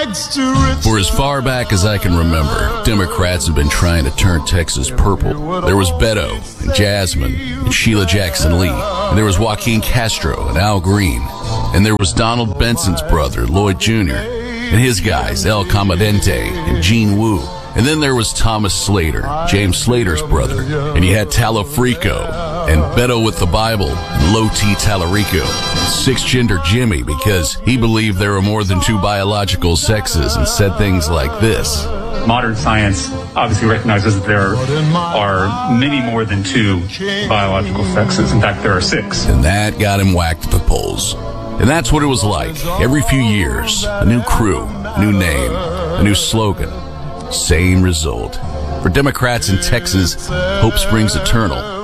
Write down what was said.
For as far back as I can remember, Democrats have been trying to turn Texas purple. There was Beto and Jasmine and Sheila Jackson Lee. And there was Joaquin Castro and Al Green. And there was Donald Benson's brother, Lloyd Jr., and his guys, El Comadente and Gene Wu. And then there was Thomas Slater, James Slater's brother. And you had Talafrico and Beto with the Bible and Low T Talarico. Six-gender Jimmy because he believed there were more than two biological sexes and said things like this. Modern science obviously recognizes that there are many more than two biological sexes. In fact, there are six. And that got him whacked at the polls. And that's what it was like. Every few years, a new crew, a new name, a new slogan. Same result. For Democrats in Texas, hope springs eternal.